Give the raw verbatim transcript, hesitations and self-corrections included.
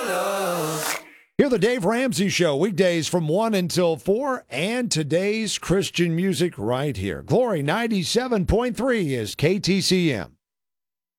Hear the Dave Ramsey Show weekdays from one until four, and today's Christian music right here. Glory ninety-seven point three is K T C M.